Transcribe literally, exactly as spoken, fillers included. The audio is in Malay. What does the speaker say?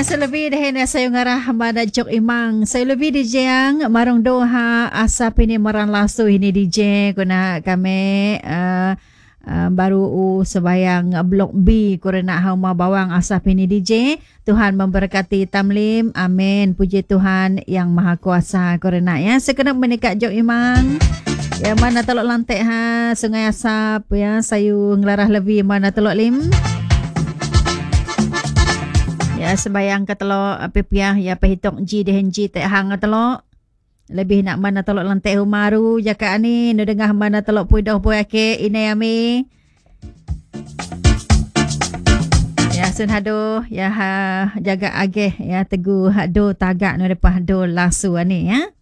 Ya, sa lebih dahil na sayo ngarah mana jok imang. Sa lebih D J yang marong doha asa pini maran lasu ini D J kuna kami uh, uh, baru uh, sebayang uh, blok B kurena hauma bawang asa pini D J. Tuhan memberkati Tamlim. Amin. Puji Tuhan yang Maha Kuasa kurena ya. Sekenap menikah jok imang. Ya mana telok lantek ha Sungai Asap ya sayu ngelarah lebih mana telok lim. Ya sebayang ke telok pipiah ya pehitung G dehen G tek hang telok. Lebih nak mana telok lantai humaru jaka ni nu dengah mana telok pui dah pui ake ini ami. Ya sun hado ya ha jaga ageh ya teguh hado tagak nu depan hado lasu ani ya.